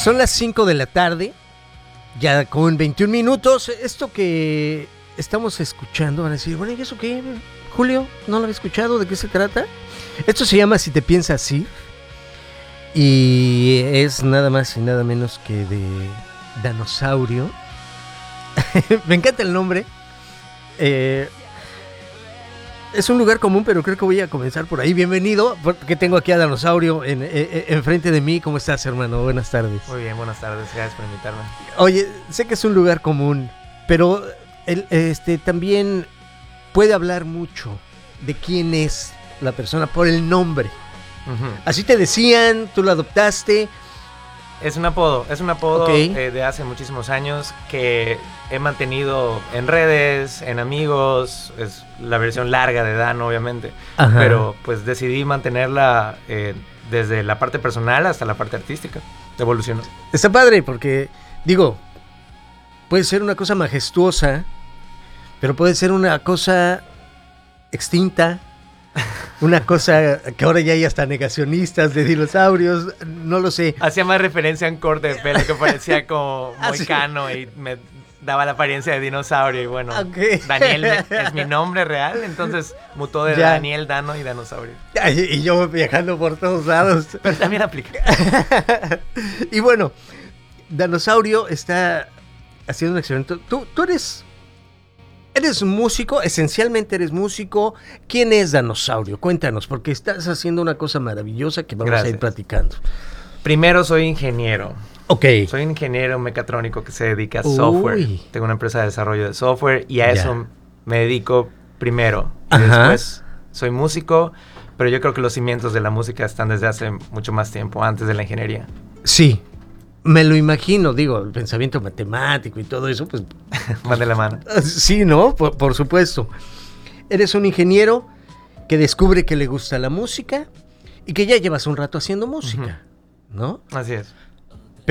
Son las 5 de la tarde, ya con 21 minutos. Esto que estamos escuchando, van a decir, bueno, ¿y eso qué, Julio? ¿No lo había escuchado? ¿De qué se trata? Esto se llama Si te piensas así. Y es nada más y nada menos que de Danosaurio. Me encanta el nombre. Es un lugar común, pero creo que voy a comenzar por ahí. Bienvenido, porque tengo aquí a Danosaurio enfrente de mí. ¿Cómo estás, hermano? Buenas tardes. Muy bien, buenas tardes. Gracias por invitarme. Oye, sé que es un lugar común, pero también puede hablar mucho de quién es la persona por el nombre. Uh-huh. Así te decían, tú lo adoptaste. Es un apodo Okay. De hace muchísimos años que he mantenido en redes, en amigos. Es la versión larga de Dan, obviamente. Ajá. Pero pues decidí mantenerla desde la parte personal hasta la parte artística. Evolucionó. Está padre porque, digo, puede ser una cosa majestuosa, pero puede ser una cosa extinta. Una cosa que ahora ya hay hasta negacionistas de dinosaurios, no lo sé. Hacía más referencia a un corte de pelo que parecía como muy ¿sí? cano y me daba la apariencia de dinosaurio. Y bueno, Okay. Daniel es mi nombre real, entonces mutó de Ya. Daniel, Dano y Danosaurio. Y yo viajando por todos lados. Pero también aplica. Y bueno, Danosaurio está haciendo un experimento. Tú eres músico, esencialmente eres músico. ¿Quién es Danosaurio? Cuéntanos, porque estás haciendo una cosa maravillosa que vamos a ir platicando. Primero soy ingeniero. Ok. Soy un ingeniero mecatrónico que se dedica a software. Tengo una empresa de desarrollo de software y a eso me dedico primero. Y después soy músico, pero yo creo que los cimientos de la música están desde hace mucho más tiempo, antes de la ingeniería. Sí, me lo imagino, digo, el pensamiento matemático y todo eso, pues... Van de la mano. Sí, ¿no? Por supuesto. Eres un ingeniero que descubre que le gusta la música y que ya llevas un rato haciendo música, ¿no? Así es.